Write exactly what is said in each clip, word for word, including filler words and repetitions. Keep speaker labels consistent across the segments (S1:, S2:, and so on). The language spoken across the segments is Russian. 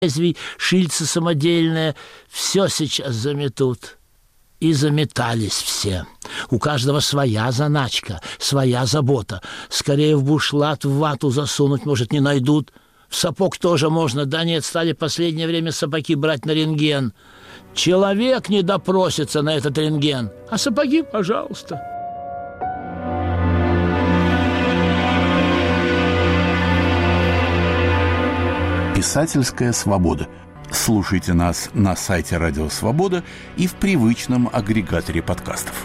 S1: лезвий, шильца самодельное. Все сейчас заметут. И заметались все. У каждого своя заначка, своя забота. Скорее в бушлат, в вату засунуть, может, не найдут. В сапог тоже можно. Да нет, стали в последнее время сапоги брать на рентген. Человек не допросится на этот рентген. А сапоги, пожалуйста.
S2: Писательская свобода. Слушайте нас на сайте Радио Свобода и в привычном агрегаторе подкастов.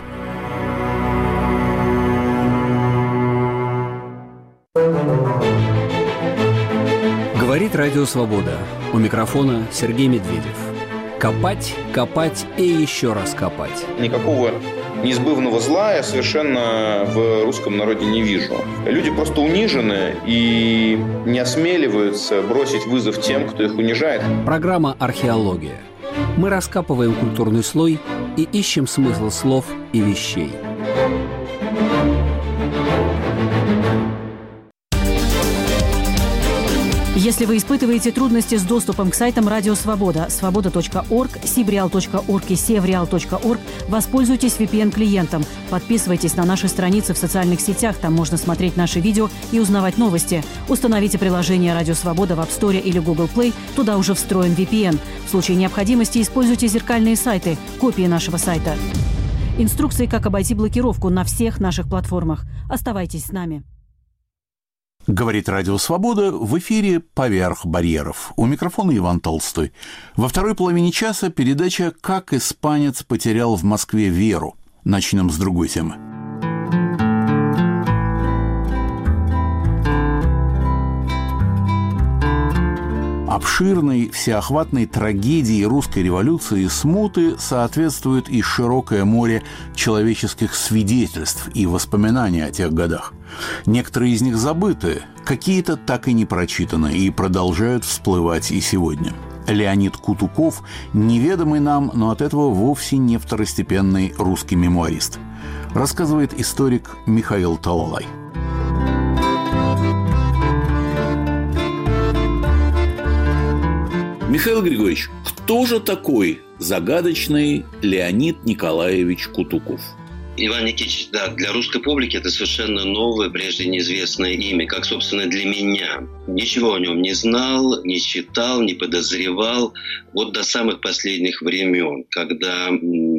S3: Говорит Радио Свобода. У микрофона Сергей Медведев. Копать, копать и еще раз копать.
S4: Никакого неизбывного зла я совершенно в русском народе не вижу. Люди просто унижены и не осмеливаются бросить вызов тем, кто их унижает.
S3: Программа «Археология». Мы раскапываем культурный слой и ищем смысл слов и вещей.
S5: Если вы испытываете трудности с доступом к сайтам Радио Свобода, свобода точка орг, сибреал точка орг и севреал точка орг, воспользуйтесь ви пи эн-клиентом. Подписывайтесь на наши страницы в социальных сетях, там можно смотреть наши видео и узнавать новости. Установите приложение Радио Свобода в App Store или Google Play, туда уже встроен ви пи эн. В случае необходимости используйте зеркальные сайты, копии нашего сайта. Инструкции, как обойти блокировку на всех наших платформах. Оставайтесь с нами.
S2: Говорит Радио Свобода, в эфире «Поверх барьеров». У микрофона Иван Толстой. Во второй половине часа передача «Как испанец потерял в Москве веру». Начнем с другой темы. Обширной, всеохватной трагедии русской революции и смуты соответствует и широкое море человеческих свидетельств и воспоминаний о тех годах. Некоторые из них забыты, какие-то так и не прочитаны и продолжают всплывать и сегодня. Леонид Кутуков – неведомый нам, но от этого вовсе не второстепенный русский мемуарист. Рассказывает историк Михаил Талалай.
S6: Михаил Григорьевич, кто же такой загадочный Леонид Николаевич Кутуков?
S7: Иван Никитич, да, для русской публики это совершенно новое, прежде неизвестное имя, как, собственно, для меня. Ничего о нем не знал, не читал, не подозревал. Вот до самых последних времен, когда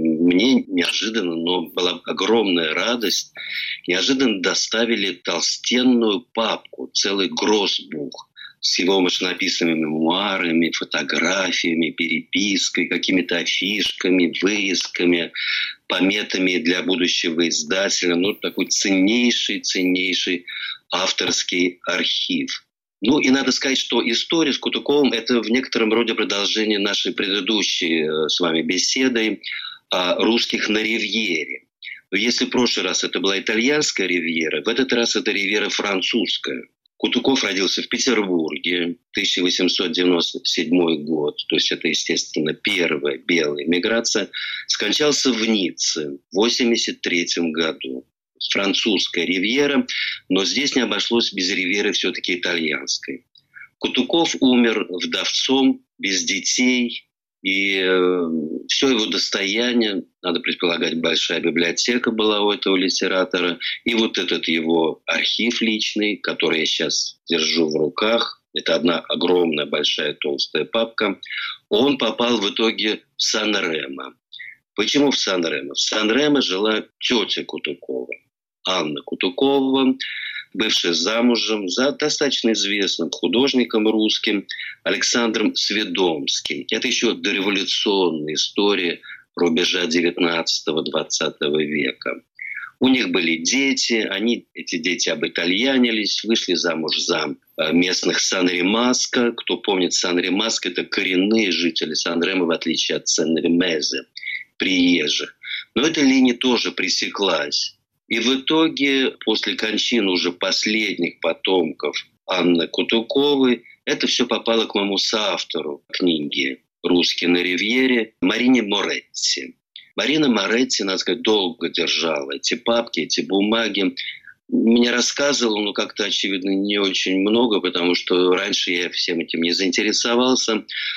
S7: мне неожиданно, но была огромная радость, неожиданно доставили толстенную папку, целый гроссбух с его машинописными мемуарами, фотографиями, перепиской, какими-то афишками, вырезками, пометами для будущего издателя. Ну, такой ценнейший, ценнейший авторский архив. Ну, и надо сказать, что история с Кутуковым – это в некотором роде продолжение нашей предыдущей с вами беседы о русских на Ривьере. Но если в прошлый раз это была итальянская Ривьера, в этот раз это Ривьера французская. Кутуков родился в Петербурге, тысяча восемьсот девяносто седьмой год, то есть это, естественно, первая белая миграция. Скончался в Ницце в восемьдесят третьем году. Французская Ривьера, но здесь не обошлось без Ривьеры все-таки итальянской. Кутуков умер вдовцом, без детей, и э, все его достояние, надо предполагать, большая библиотека была у этого литератора, и вот этот его архив личный, который я сейчас держу в руках, это одна огромная, большая, толстая папка, он попал в итоге в Сан-Ремо. Почему в Сан-Ремо? В Сан-Ремо жила тетя Кутукова, Анна Кутукова, бывшая замужем за достаточно известным художником русским Александром Сведомским. Это еще дореволюционная история рубежа девятнадцатого-двадцатого века. У них были дети, они, эти дети обитальянились, вышли замуж за местных Сан-Ремаско. Кто помнит, Сан-Ремаско – это коренные жители Сан-Ремо, в отличие от Сан-Ремезе, приезжих. Но эта линия тоже пресеклась. И в итоге, после кончины уже последних потомков Анны Кутуковой, это все попало к моему соавтору книги «Русские на Ривьере» Марине Моретти. Марина Моретти, надо сказать, долго держала эти папки, эти бумаги. мне рассказывал, но как-то, очевидно, не очень много, потому что раньше я всем этим не заинтересовался.